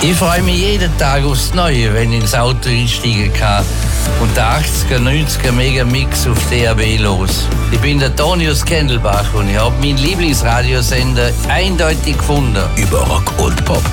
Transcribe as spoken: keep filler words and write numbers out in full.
Ich freue mich jeden Tag aufs Neue, wenn ich ins Auto einsteigen kann und der achtziger, neunziger Megamix auf D A B los. Ich bin der Tonius Kendelbach und ich habe meinen Lieblingsradiosender eindeutig gefunden. Über Rock und Pop